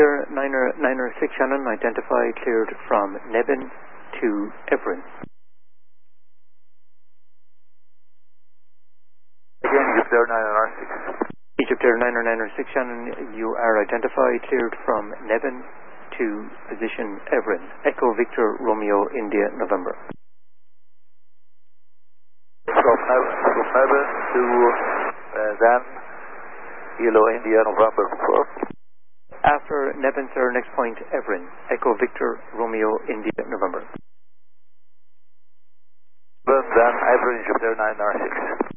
Egyptair 906 Shannon, identify, cleared from Nebin to Evrin. Again, Egyptair 906. Egyptair 906 Shannon, you are identified, cleared from Nebin to position Evrin. Echo Victor Romeo India November. From Nebin to then Kilo India November 4. After Nebin, sir, next point Evrin. Echo Victor Romeo India November. Then Evrin Egyptair 906.